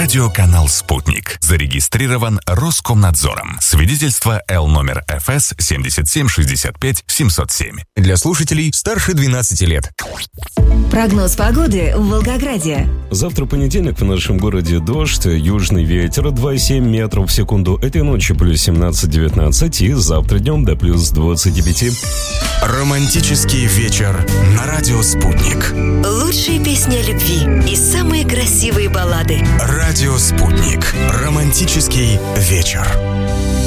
Радиоканал «Спутник». Зарегистрирован Роскомнадзором. Свидетельство Л номер ФС 7765-707. Для слушателей старше 12 лет. Прогноз погоды в Волгограде. Завтра понедельник, в нашем городе дождь, южный ветер 2,7 метров в секунду. Этой ночью плюс 17-19 и завтра днем до плюс 25. Романтический вечер на радио «Спутник». Лучшие песни о любви и самые красивые баллады. Радио «Спутник». Романтический вечер.